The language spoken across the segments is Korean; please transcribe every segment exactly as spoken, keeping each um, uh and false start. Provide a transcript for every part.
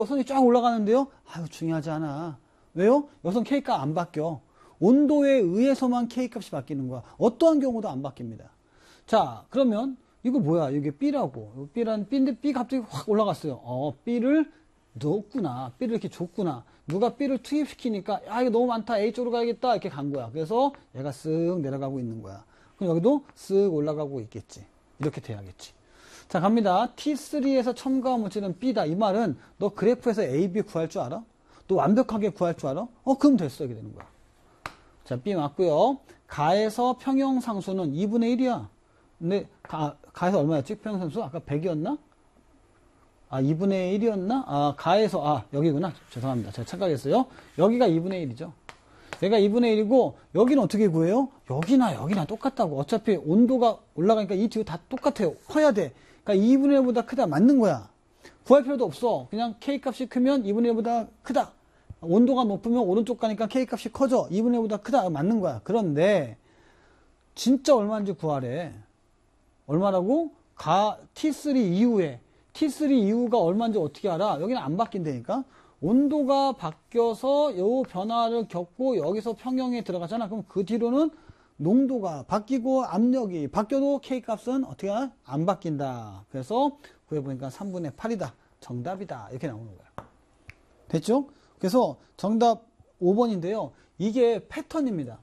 여선이 쫙 올라가는데요. 아유, 중요하지 않아. 왜요? 여선 K값 안 바뀌어. 온도에 의해서만 K값이 바뀌는 거야. 어떠한 경우도 안 바뀝니다. 자, 그러면 이거 뭐야? 이게 B라고. B란 B인데 B 갑자기 확 올라갔어요. 어, B를 넣었구나. B를 이렇게 줬구나. 누가 B를 투입시키니까 야, 이거 너무 많다. A 쪽으로 가야겠다. 이렇게 간 거야. 그래서 얘가 쓱 내려가고 있는 거야. 그럼 여기도 쓱 올라가고 있겠지. 이렇게 돼야겠지. 자, 갑니다. 티 쓰리에서 첨가한 물질은 B다. 이 말은 너 그래프에서 A, B 구할 줄 알아? 너 완벽하게 구할 줄 알아? 어, 그럼 됐어. 이렇게 되는 거야. 자, B 맞고요. 가에서 평형상수는 이분의 일이야. 근데 가, 가에서 얼마였지? 평형상수? 아까 백이었나? 아, 이분의 일이었나? 아, 가에서, 아, 여기구나. 죄송합니다. 제가 착각했어요. 여기가 이분의 일이죠. 얘가 이분의 일이고, 여기는 어떻게 구해요? 여기나 여기나 똑같다고. 어차피 온도가 올라가니까 이 두 다 똑같아요. 커야 돼. 그러니까 이분의 일보다 크다. 맞는 거야. 구할 필요도 없어. 그냥 K값이 크면 이분의 일보다 크다. 온도가 높으면 오른쪽 가니까 K값이 커져. 이분의 일보다 크다. 맞는 거야. 그런데, 진짜 얼마인지 구하래. 얼마라고? 가, 티 쓰리 이후에. 티 쓰리 이후가 얼마인지 어떻게 알아? 여기는 안 바뀐다니까? 온도가 바뀌어서 요 변화를 겪고 여기서 평형에 들어가잖아. 그럼 그 뒤로는 농도가 바뀌고 압력이 바뀌어도 K값은 어떻게 하나? 안 바뀐다. 그래서 구해보니까 삼분의 팔이다. 정답이다. 이렇게 나오는 거야. 됐죠? 그래서 정답 오 번인데요. 이게 패턴입니다.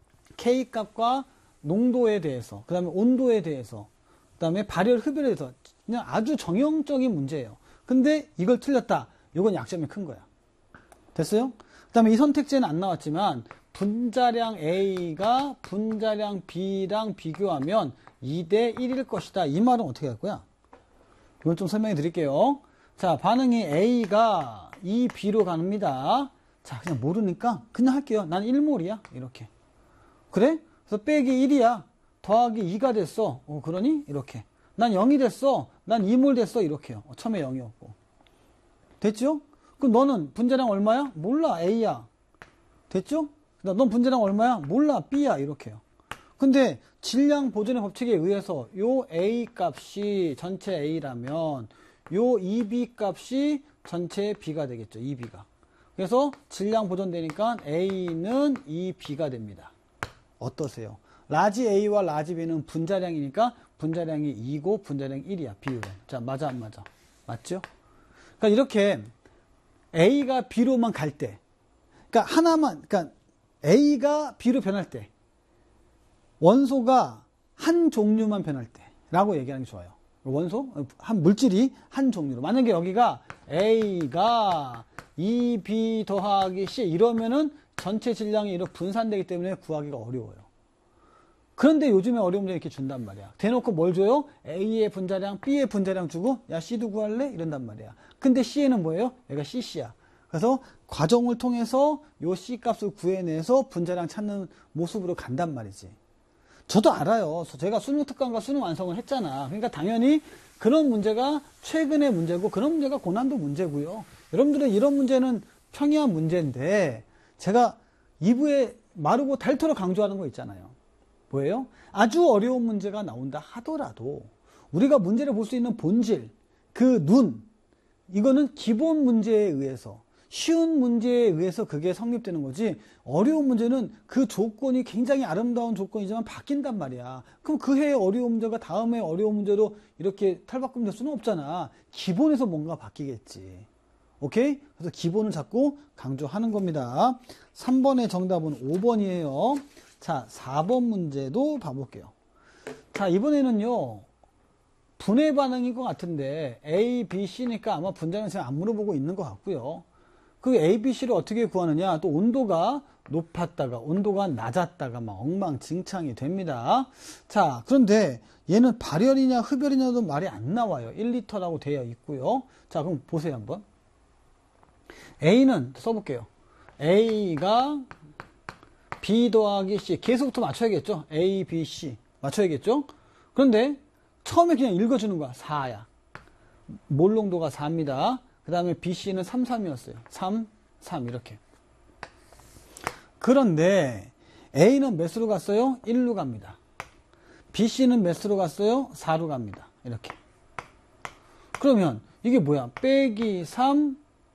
K값과 농도에 대해서, 그 다음에 온도에 대해서, 그 다음에 발열 흡열에 대해서 그냥 아주 정형적인 문제예요. 근데 이걸 틀렸다. 이건 약점이 큰 거야. 됐어요? 그 다음에 이 선택지는 안 나왔지만 분자량 A가 분자량 B랑 비교하면 이 대 일일 것이다. 이 말은 어떻게 할 거야? 이걸 좀 설명해 드릴게요. 자, 반응이 A가 이 B로 갑니다. 자, 그냥 모르니까 그냥 할게요. 난 일 몰이야. 이렇게. 그래? 그래서 빼기 일이야. 더하기 이가 됐어. 어, 그러니? 이렇게. 난 영이 됐어. 난 이 몰 됐어. 이렇게요. 어, 처음에 영이었고. 됐죠? 그럼 너는 분자량 얼마야? 몰라. A야. 됐죠? 넌 분자량 얼마야? 몰라. B야. 이렇게요. 근데 질량 보존의 법칙에 의해서 요 A 값이 전체 A라면 요 이 비 값이 전체 B가 되겠죠. 이 비가. 그래서 질량 보존되니까 A는 이 비가 됩니다. 어떠세요? 라지 A와 라지 B는 분자량이니까 분자량이 이고 분자량이 일이야. 비율은. 자, 맞아 안 맞아? 맞죠? 그러니까 이렇게 A가 B로만 갈 때, 그러니까 하나만, 그러니까 A가 B로 변할 때, 원소가 한 종류만 변할 때라고 얘기하는 게 좋아요. 원소, 한 물질이 한 종류로. 만약에 여기가 A가 이 비 더하기 C 이러면은 전체 질량이 이렇게 분산되기 때문에 구하기가 어려워요. 그런데 요즘에 어려운 문제 이렇게 준단 말이야. 대놓고 뭘 줘요? A의 분자량, B의 분자량 주고, 야, C도 구할래? 이런단 말이야. 근데 C에는 뭐예요? 얘가 씨씨야. 그래서 과정을 통해서 요 C 값을 구해내서 분자량 찾는 모습으로 간단 말이지. 저도 알아요. 제가 수능 특강과 수능 완성을 했잖아. 그러니까 당연히 그런 문제가 최근의 문제고, 그런 문제가 고난도 문제고요. 여러분들은 이런 문제는 평이한 문제인데, 제가 이 부에 마르고 닳도록 강조하는 거 있잖아요. 뭐예요? 아주 어려운 문제가 나온다 하더라도 우리가 문제를 볼 수 있는 본질, 그 눈, 이거는 기본 문제에 의해서, 쉬운 문제에 의해서 그게 성립되는 거지, 어려운 문제는 그 조건이 굉장히 아름다운 조건이지만 바뀐단 말이야. 그럼 그 해의 어려운 문제가 다음 해의 어려운 문제로 이렇게 탈바꿈될 수는 없잖아. 기본에서 뭔가 바뀌겠지. 오케이? 그래서 기본을 자꾸 강조하는 겁니다. 삼 번의 정답은 오 번이에요. 자, 사 번 문제도 봐볼게요. 자, 이번에는요, 분해 반응인 것 같은데, A, B, C니까 아마 분자는 제가 안 물어보고 있는 것 같고요. 그 A, B, C를 어떻게 구하느냐, 또 온도가 높았다가, 온도가 낮았다가 막 엉망진창이 됩니다. 자, 그런데 얘는 발열이냐, 흡열이냐도 말이 안 나와요. 일 리터라고 되어 있고요. 자, 그럼 보세요, 한번. A는 써볼게요. A가 B 더하기 C. 계속부터 맞춰야겠죠? A, B, C. 맞춰야겠죠? 그런데 처음에 그냥 읽어주는 거야. 사야. 몰농도가 사입니다. 그 다음에 B, C는 삼, 삼이었어요. 삼, 삼 이렇게. 그런데 A는 몇으로 갔어요? 일로 갑니다. B, C는 몇으로 갔어요? 사로 갑니다. 이렇게. 그러면 이게 뭐야? 빼기 삼,